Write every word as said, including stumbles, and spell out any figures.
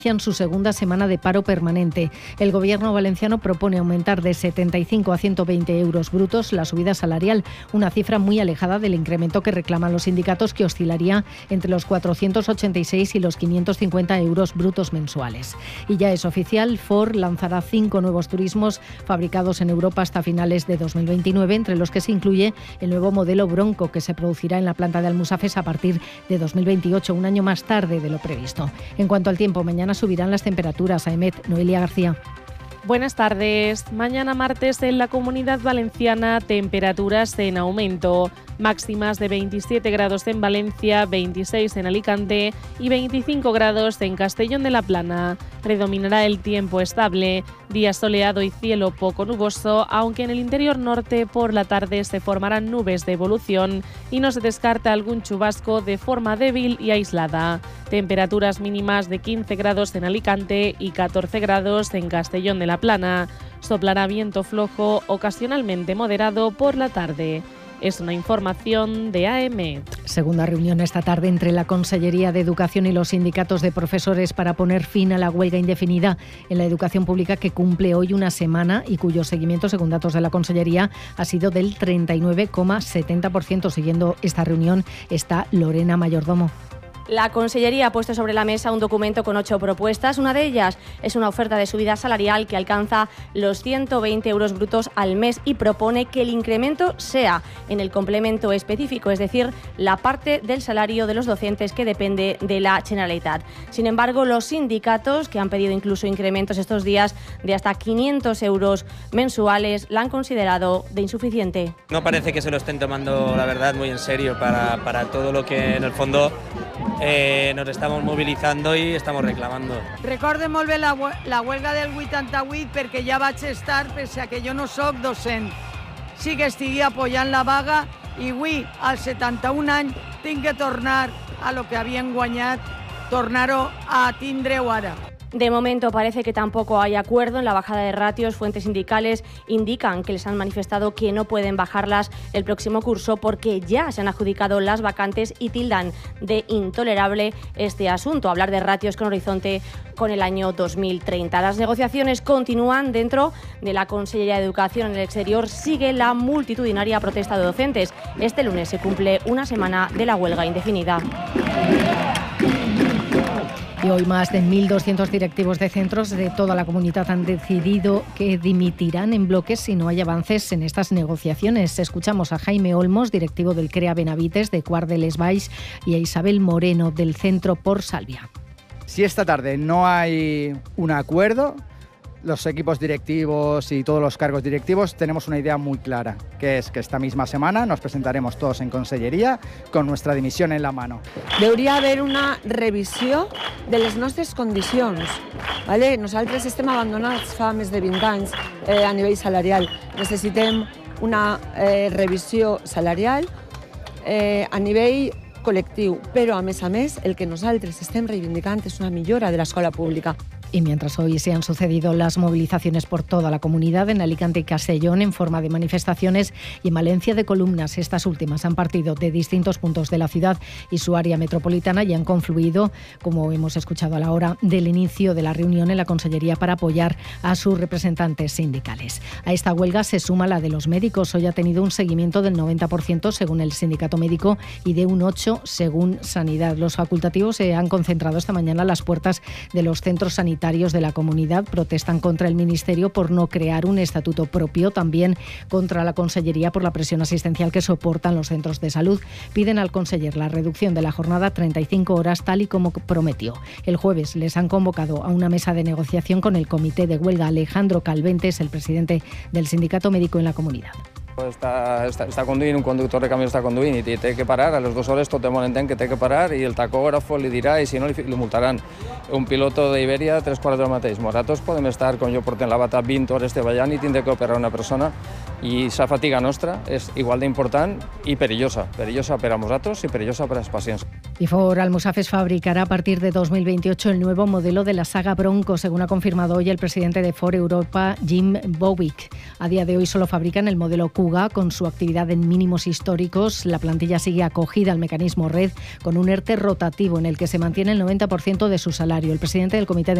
en su segunda semana de paro permanente. El Gobierno valenciano propone aumentar de setenta y cinco a ciento veinte euros brutos la subida salarial, una cifra muy alejada del incremento que reclaman los sindicatos, que oscilaría entre los cuatrocientos ochenta y seis y los quinientos cincuenta euros brutos mensuales. Y ya es oficial, Ford lanzará cinco nuevos turismos fabricados en Europa hasta finales de dos mil veintinueve, entre los que se incluye el nuevo modelo Bronco, que se producirá en la planta de Almusafes a partir de dos mil veintiocho, un año más tarde de lo previsto. En cuanto al tiempo, mañana subirán las temperaturas. Aemet, Noelia García. Buenas tardes. Mañana martes en la Comunidad Valenciana temperaturas en aumento. Máximas de veintisiete grados en Valencia, veintiséis en Alicante y veinticinco grados en Castellón de la Plana. Predominará el tiempo estable, día soleado y cielo poco nuboso, aunque en el interior norte por la tarde se formarán nubes de evolución y no se descarta algún chubasco de forma débil y aislada. Temperaturas mínimas de quince grados en Alicante y catorce grados en Castellón de la Plana. Soplará viento flojo, ocasionalmente moderado por la tarde. Es una información de A M. Segunda reunión esta tarde entre la Consellería de Educación y los sindicatos de profesores para poner fin a la huelga indefinida en la educación pública, que cumple hoy una semana y cuyo seguimiento, según datos de la Consellería, ha sido del treinta y nueve coma setenta por ciento. Siguiendo esta reunión está Lorena Mayordomo. La Consellería ha puesto sobre la mesa un documento con ocho propuestas. Una de ellas es una oferta de subida salarial que alcanza los ciento veinte euros brutos al mes y propone que el incremento sea en el complemento específico, es decir, la parte del salario de los docentes que depende de la Generalitat. Sin embargo, los sindicatos, que han pedido incluso incrementos estos días de hasta quinientos euros mensuales, la han considerado de insuficiente. No parece que se lo estén tomando, la verdad, muy en serio para, para todo lo que en el fondo Eh, nos estamos mobilitzando i estamos reclamando. Recorde molt bé la, la huelga del vuitanta-vuit, perquè ja vaig estar, pese a que jo no sóc docent. Sí que estigui apoyant la vaga i avui, als setanta-un anys, tinc que tornar a lo que havien guanyat, tornar-ho a tindre-ho ara. De momento parece que tampoco hay acuerdo en la bajada de ratios. Fuentes sindicales indican que les han manifestado que no pueden bajarlas el próximo curso porque ya se han adjudicado las vacantes y tildan de intolerable este asunto. Hablar de ratios con horizonte con el año dos mil treinta. Las negociaciones continúan dentro de la Consellería de Educación. En el exterior sigue la multitudinaria protesta de docentes. Este lunes se cumple una semana de la huelga indefinida. Y hoy más de mil doscientos directivos de centros de toda la comunidad han decidido que dimitirán en bloques si no hay avances en estas negociaciones. Escuchamos a Jaime Olmos, directivo del CREA Benavites de Quart de les Valls, y a Isabel Moreno, del Centro Por Salvia. Si esta tarde no hay un acuerdo, los equipos directivos y todos los cargos directivos tenemos una idea muy clara, que es que esta misma semana nos presentaremos todos en Conselleria con nuestra dimisión en la mano. Hauria d'haver una revisió de les nostres condicions. Vale? Nosaltres estem abandonats fa més de vint anys eh, a nivell salarial. Necessitem una eh, revisió salarial eh, a nivell col·lectiu, però a més a més el que nosaltres estem reivindicant és una millora de l'escola pública. Y mientras hoy se han sucedido las movilizaciones por toda la comunidad, en Alicante y Castellón en forma de manifestaciones y en Valencia de columnas, estas últimas han partido de distintos puntos de la ciudad y su área metropolitana y han confluido, como hemos escuchado a la hora del inicio de la reunión, en la Consellería para apoyar a sus representantes sindicales. A esta huelga se suma la de los médicos. Hoy ha tenido un seguimiento del noventa por ciento según el sindicato médico y de un ocho por ciento según Sanidad. Los facultativos se han concentrado esta mañana a las puertas de los centros sanitarios de la comunidad. Protestan contra el Ministerio por no crear un estatuto propio, también contra la Consellería por la presión asistencial que soportan los centros de salud. Piden al conseller la reducción de la jornada a treinta y cinco horas, tal y como prometió. El jueves les han convocado a una mesa de negociación con el comité de huelga. Alejandro Calvente es el presidente del sindicato médico en la comunidad. Està, està, està conduint, un conductor de camió està conduint i té que parar, a les dues hores tot el món entén que té que parar i el tacògrafo li dirà i si no li, li multaran. Un piloto d'Iberia, tres quarts del mateix. Nosaltres podem estar, com jo portem la bata, vint hores treballant i tindré que operar una persona i la fatiga nostra és igual d'important i perillosa, perillosa per a nosaltres i perillosa per als pacients. Y Ford Almusafes fabricará a partir de dos mil veintiocho el nuevo modelo de la saga Bronco, según ha confirmado hoy el presidente de Ford Europa, Jim Bowick. A día de hoy solo fabrican el modelo Q Beluga, con su actividad en mínimos históricos. La plantilla sigue acogida al mecanismo Red con un ERTE rotativo en el que se mantiene el noventa por ciento de su salario. El presidente del Comité de